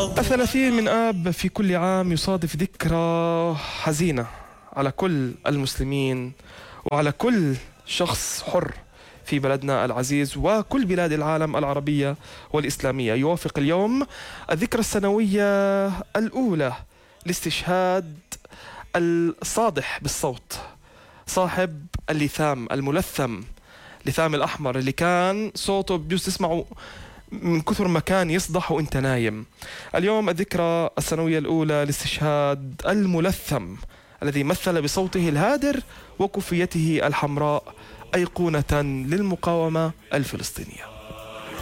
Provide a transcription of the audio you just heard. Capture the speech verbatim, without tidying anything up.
الثلاثين من آب في كل عام يصادف ذكرى حزينة على كل المسلمين وعلى كل شخص حر في بلدنا العزيز وكل بلاد العالم العربية والإسلامية. يوافق اليوم الذكرى السنوية الأولى لاستشهاد الصادح بالصوت، صاحب اللثام الملثم، لثام الأحمر، اللي كان صوته بجوز تسمعه من كثر ما كان يصدح وانت نايم. اليوم الذكرى السنوية الأولى لاستشهاد الملثم الذي مثل بصوته الهادر وكفيته الحمراء أيقونة للمقاومة الفلسطينية.